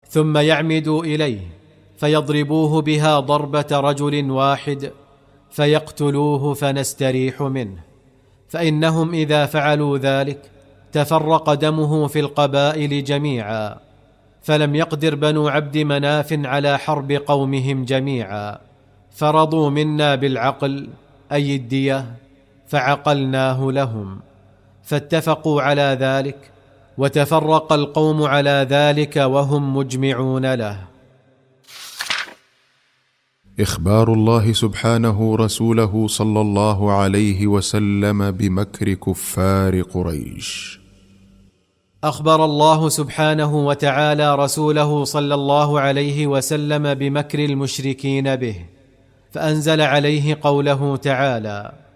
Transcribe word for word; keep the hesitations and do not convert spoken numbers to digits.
ثم يعمدوا إليه فيضربوه بها ضربة رجل واحد فيقتلوه فنستريح منه، فإنهم إذا فعلوا ذلك تفرق دمه في القبائل جميعا، فلم يقدر بنو عبد مناف على حرب قومهم جميعا، فرضوا منا بالعقل أي الدية فعقلناه لهم، فاتفقوا على ذلك، وتفرق القوم على ذلك وهم مجمعون له. إخبار الله سبحانه رسوله صلى الله عليه وسلم بمكر كفار قريش. أخبر الله سبحانه وتعالى رسوله صلى الله عليه وسلم بمكر المشركين به، فأنزل عليه قوله تعالى: